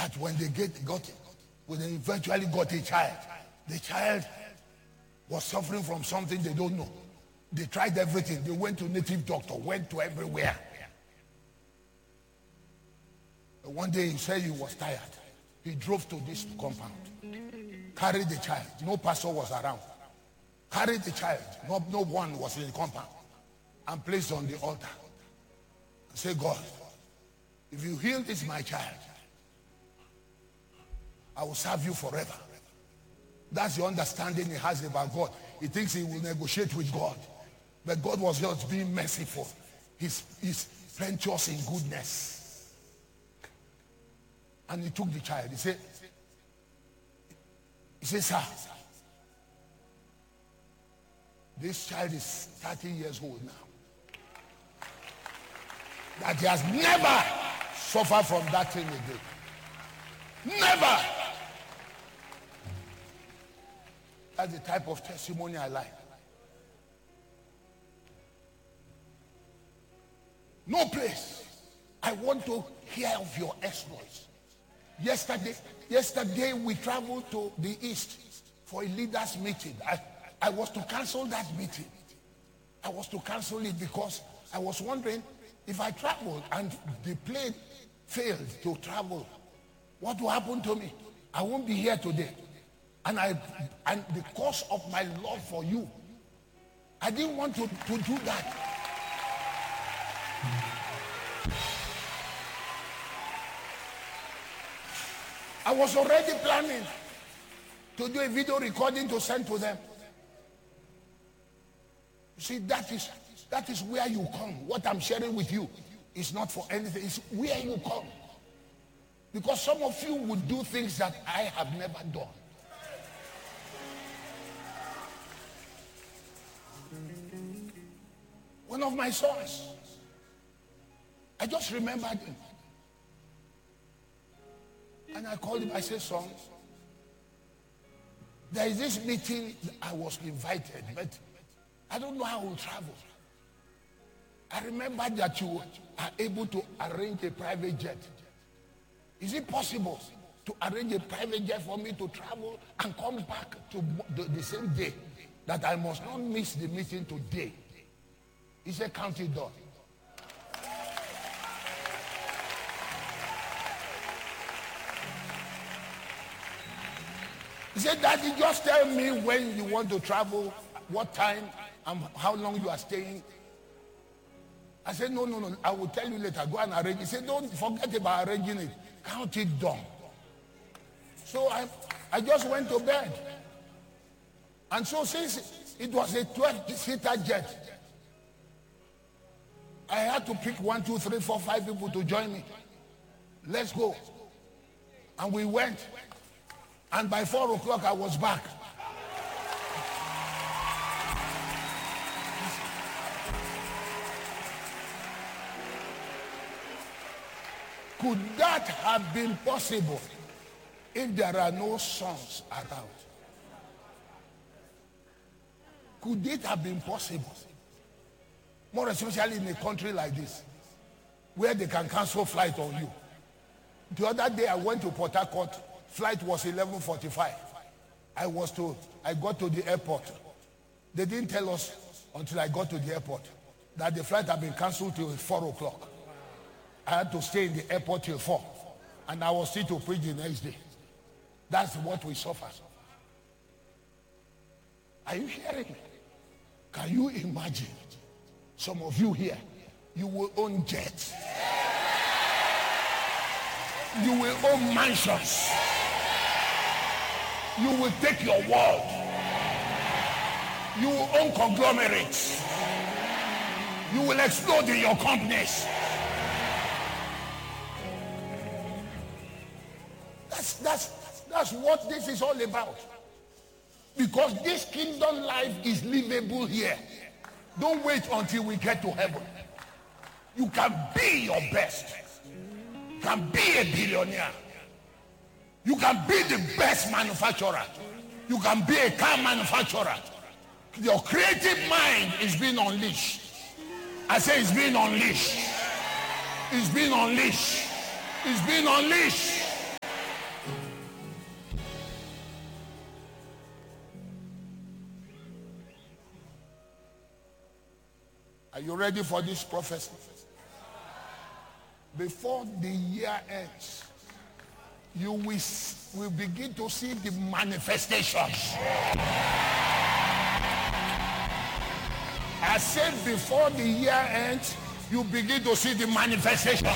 that when they when they eventually got a child, the child was suffering from something they don't know. They tried everything. They went to native doctor, went to everywhere. And one day he said he was tired. He drove to this compound, carried the child. No pastor was around. Carried the child. No one was in the compound. And placed on the altar. And said, God, if you heal this my child, I will serve you forever. That's the understanding he has about God. He thinks he will negotiate with God. But God was just being merciful. He's plenteous in goodness. And he took the child. He said, sir, this child is 30 years old now. That he has never suffered from that thing again. Never. That's the type of testimony I like. No place. I want to hear of your exploits. Yesterday we traveled to the east for a leaders meeting. I was to cancel that meeting. I was to cancel it because I was wondering if I traveled and the plane failed to travel, what will happen to me? I won't be here today. And because of my love for you, I didn't want to do that. I was already planning to do a video recording to send to them. You see, that is where you come. What I'm sharing with you is not for anything. It's where you come. Because some of you would do things that I have never done. One of my sons, I just remembered him. And I called him, I said, son, there is this meeting I was invited, but I don't know how I will travel. I remember that you are able to arrange a private jet. Is it possible to arrange a private jet for me to travel and come back to the same day, that I must not miss the meeting today? He said, count it done. He said, Daddy, just tell me when you want to travel, what time, and how long you are staying. I said, no, I will tell you later. Go and arrange. He said, don't forget about arranging it. Count it done. So I just went to bed. And so since it was a 12-seater jet, I had to pick 1, 2, 3, 4, 5 people to join me. Let's go. And we went. And by 4 o'clock, I was back. Could that have been possible if there are no sons around? Could it have been possible? More especially in a country like this, where they can cancel flight on you. The other day I went to Port Harcourt. Flight was 11:45. I got to the airport. They didn't tell us until I got to the airport that the flight had been cancelled till 4 o'clock. I had to stay in the airport till 4. And I was still to preach the next day. That's what we suffer. Are you hearing me? Can you imagine? Some of you here, you will own jets. You will own mansions. You will take your world. You will own conglomerates. You will explode in your companies. That's what this is all about. Because this kingdom life is livable here. Don't wait until we get to heaven. You can be your best. You can be a billionaire. You can be the best manufacturer. You can be a car manufacturer. Your creative mind is being unleashed. I say it's being unleashed. It's being unleashed. It's being unleashed. Are you ready for this prophecy? Before the year ends, you will begin to see the manifestations. I said before the year ends, you begin to see the manifestations.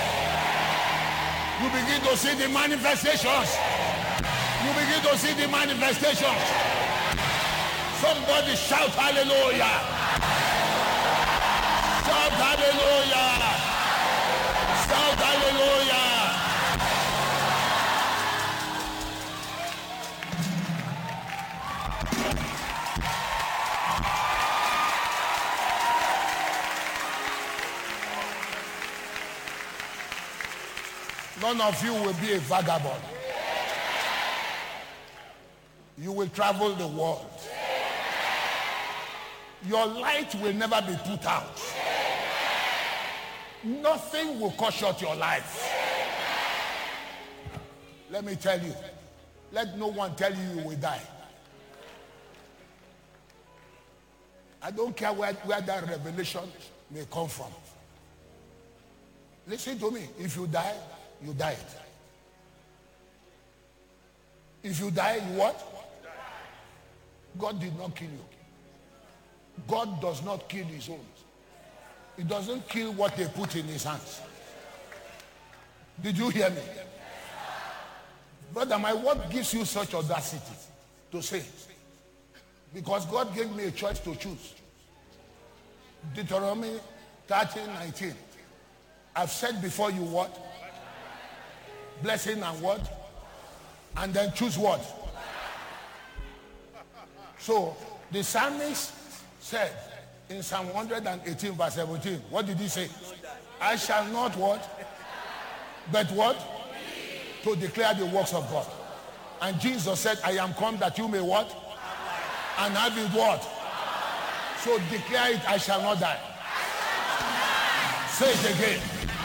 You begin to see the manifestations. You begin to see the manifestations. Somebody shout hallelujah. Shout hallelujah. Shout hallelujah. None of you will be a vagabond. You will travel the world. Your light will never be put out. Nothing will cut short your life. Let me tell you, let no one tell you you will die. I don't care where that revelation may come from. Listen to me. If you die, you died. If you die, you what? God did not kill you. God does not kill his own. He doesn't kill what they put in his hands. Did you hear me? Brother, what gives you such audacity to say? Because God gave me a choice to choose. Deuteronomy 13:19. I've said before you what? Blessing and what? And then choose what? So the psalmist said in Psalm 118 verse 17, what did he say? I shall not what? But what? To declare the works of God. And Jesus said, I am come that you may what? And have it what? So declare it, I shall not die. Say it again.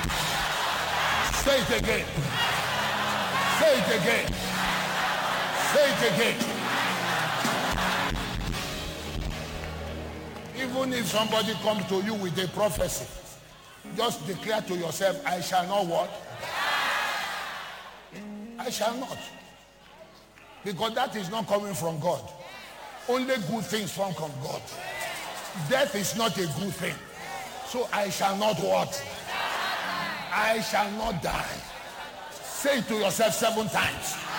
Say it again. Say it again. Say it again. Even if somebody comes to you with a prophecy, just declare to yourself, I shall not what? I shall not. Because that is not coming from God. Only good things come from God. Death is not a good thing. So I shall not what? I shall not die. Say it to yourself 7 times.